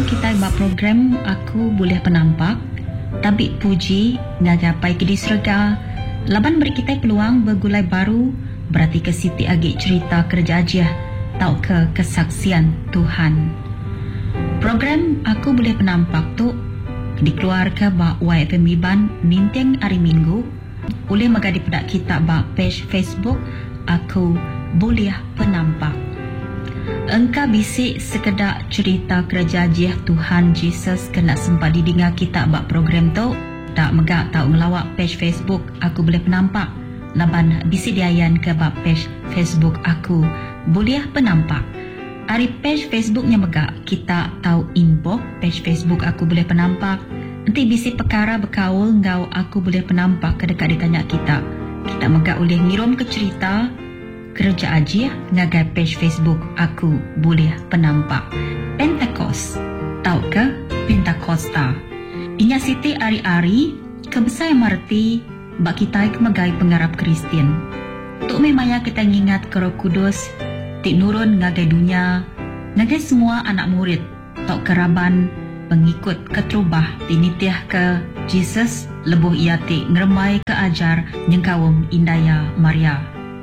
kita buat program Aku Boleh Penampak. Tapi puji ngagai ke disrega. Laban beri kita peluang bergulai baru, berarti ke Siti Agik cerita kerja aja tau ke kesaksian Tuhan. Program Aku Boleh Penampak tu dikeluarkan bak YFM Iban ninteng hari Minggu. Boleh magadi pedak kita bak page Facebook Aku Boleh Penampak. Engkau bisik sekedar cerita kerja aja Tuhan Jesus kena sempat didengar kita bak program tu. Tak megak tau ngelawak page Facebook Aku Boleh Penampak. Laban bisik diayan ke bak page Facebook Aku Boleh Penampak. Hari page Facebooknya megak kita tahu inbox page Facebook Aku Boleh Penampak. Nanti bisik perkara berkaul ngau Aku Boleh Penampak ke dekat ditanya kita. Kita megak boleh ngirim ke cerita kerja aja ngagai page Facebook Aku Boleh Penampak. Pentecost tahu ke Pentacosta. Inya Siti hari-hari kebesar yang marti bak kita kemegai pengarap Kristian. Tuk memangnya kita ngingat ke Roh Kudus tik nurun ngagai dunia, ngagai semua anak murid tok keraban pengikut keterubah tinitiah ke Jesus lebuh ia tik ngeremai ke ajar nyengkawum Indaya Maria.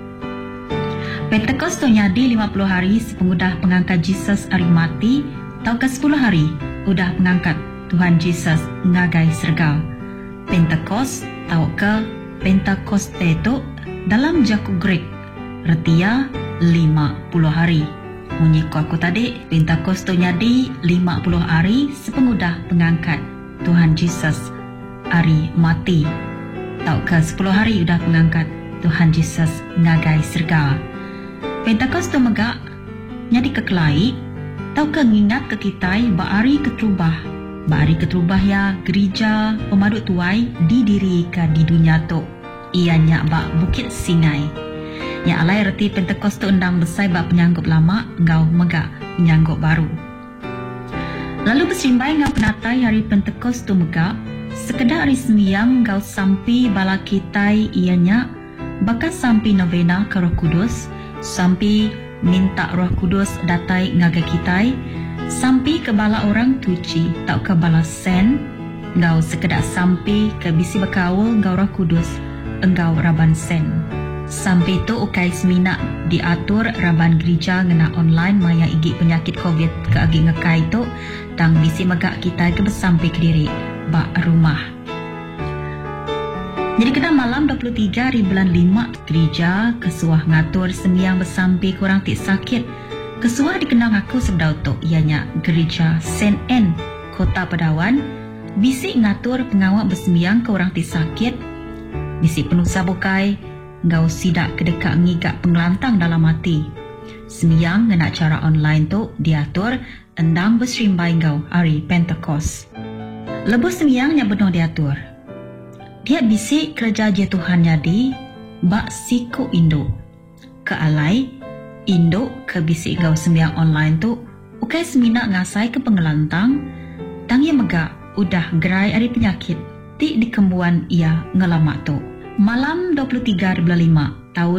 Pentecost tu nyadi 50 hari sepengudah pengangkat Jesus hari mati, tau ke 10 hari udah pengangkat Tuhan Jesus ngagai serga. Pentecost tau ke Pentecoste tu dalam jaku Greek retia 50 hari. Munyiku aku tadi Pentecost tu nyadi 50 hari sepengudah pengangkat Tuhan Jesus hari mati, tau ke 10 hari udah pengangkat Tuhan Jesus ngagai serga. Pentecost tu megak nyadi kekelai tau ke ngingat ke kitai ba'ari keterubah. Ba'ari keterubah ya gereja pemadu tuai didirikan di dunia tu. Ianya bak Bukit Singai. Ya alai reti Pentecost tu undang besai bak penyanggup lama ngau megak penyanggup baru. Lalu bersimbai ngau penatai hari Pentecost tu megak sekedar hari sembiang ngau sampai bala kitai ianya bakal sampai novena ke Roh Kudus. Sampai minta Roh Kudus datai ngagai kitai, sampai ke bala orang tuci tak ke bala sen ngau sekedar sampai ke bisi berkaul ngau Roh Kudus engau raban sen. Sampai tu ukai semina diatur raban gereja ngena online maya igi penyakit COVID ke agi ngekai tu tang bisi megak kitai ke bersampai ke diri bak rumah. Jadi kena malam 23 hari bulan 5 gereja kesuah ngatur sembiang bersampai kurang tik sakit. Kesuah dikenang aku sebedau tu ianya gereja Saint Anne Kota Pedawan bisik ngatur pengawak bersembiang ke orang tik sakit. Bisik penuh sabukai ngau sidak kedekat ngigak pengelantang dalam hati. Sembiang ngena cara online tu diatur endang berserimbai ngau hari Pentecost. Lebuh sembiangnya benar diatur. Dia bisik kerja je Tuhan jadi bak siku Indo. Ke alai Indo ke bisik gau sembiang online tu ukai semina ngasai ke pengelantang tang ia megak udah gerai hari penyakit ti dikembuan ia ngelamak tu. Malam 23 bulan 5 tahun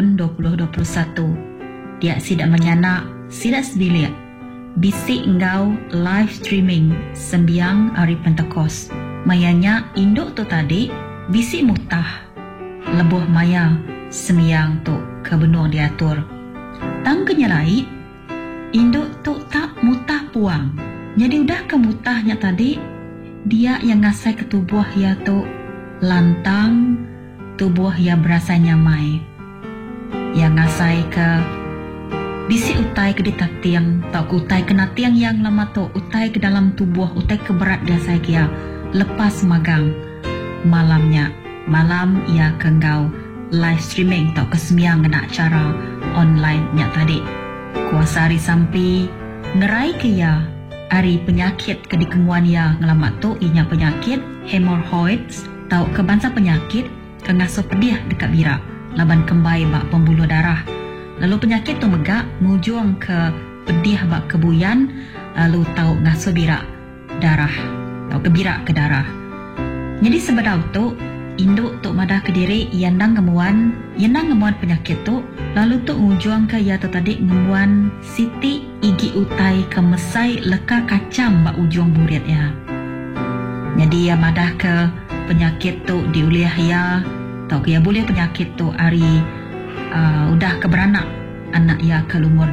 2021 dia sidak menyana sidak sebilik bisik ngau live streaming sembiang hari Pentecost. Mayanya Indo tu tadi bisik mutah lebuh maya sembiang tu kebenung diatur. Tang kenyalai induk tu tak mutah puang. Jadi udah kemutahnya tadi dia yang ngasai ke tubuh ya tu lantang, tubuh ya berasa nyamai. Yang ngasai ke bisik utai ke ditak tiang tak utai kena tiang yang lama tu utai ke dalam tubuh utai ke berat dia saya kia lepas magang. Malamnya malam ia kenggau live streaming tau kesembiang kena cara online nya tadi kuasa hari sampai ngerai ke ya hari penyakit ke dikemuan ya ngelamat tu inya penyakit hemorrhoids tau ke bangsa penyakit ke ngasuh pedih dekat birak laban kembai bak pembuluh darah. Lalu penyakit tu megak ngujung ke pedih bak kebuyan lalu tau ngasuh birak darah tau ke birak ke darah. Jadi sebedau tu induk tu madah ke diri yandang ngemuan penyakit tu lalu tu ngujung ke ya tu tadi ngemuan Siti Igi utai kemesai leka kacam ba ujung burit ya. Jadi ya madah ke penyakit tu diuliah ya, tau ke ya boleh penyakit tu hari udah keberanak anak ya ke umur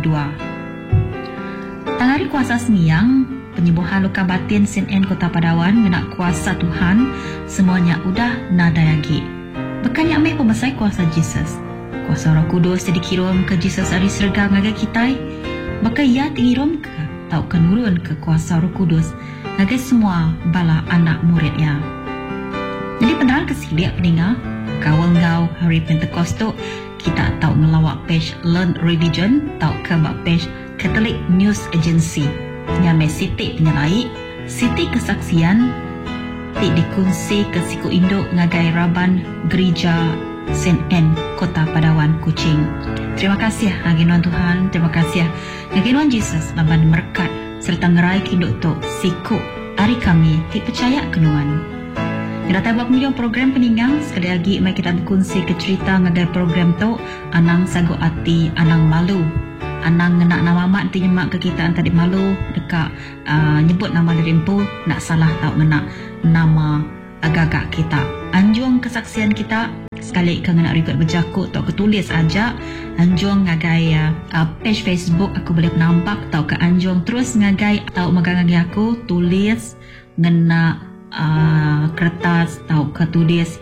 2. Tangari kuasa semiyang penyembuhan luka batin CNN Kota Padawan ngena kuasa Tuhan semuanya udah nadayagi. Bukannya ambil pemesai kuasa Jesus. Kuasa Roh Kudus jadi kirim ke Jesus hari serga ngagai kita. Maka ia tingirom ke tau kenurun ke kuasa Roh Kudus ngagai semua bala anak murid ya. Jadi peneran kesiliak peninga kawal ngau hari Pentecost tu kita tahu ngelawak page Learn Religion tahu ke page Catholic News Agency nyamai Siti penyelai Siti kesaksian ti dikunci ke siku induk ngagai Raban Gereja CNN Kota Padawan Kuching. Terima kasih aginuan Tuhan, terima kasih aginuan Jesus laban merkat serta ngerai kinduk tu siku hari kami ti percaya kenuan. Kita tabak menjauh program peninggang sekali lagi mai kita berkongsi ke cerita ngagai program tu anang sagu ati anang malu anang nak nama mak nanti nyemak ke kita antara malu dekat nyebut nama dari empu nak salah tau ngena nama agak-agak kita anjung kesaksian kita sekali kan nak record berjakut tau ketulis aja anjung ngagai page Facebook aku boleh nampak tau ke anjung terus ngagai tau magang-ngagai aku tulis ngena kertas tau ketulis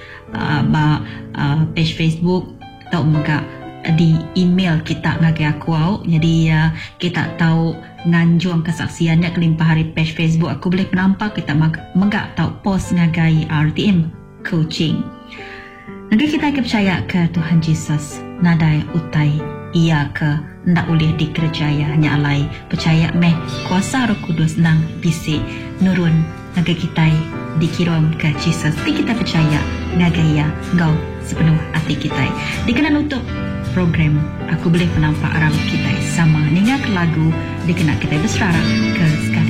page Facebook tau mega di email kita ngagai aku jadi kita tahu nganjung kesaksiannya kelimpah hari page Facebook aku boleh nampak kita mega tau post ngagai RTM coaching. Nanti kita akan percaya ke Tuhan Yesus nadai utai ia ke ndak boleh dikerjaya hanya alai percaya meh kuasa Roh Kudus nang bisi nurun naga kita dikirim ke Jesus. Tapi kita percaya ngagaya ngau sepenuh hati kita. Dikena nutup program aku boleh menampak aram kita sama ninggal ke lagu dikena kita berserah ke sekali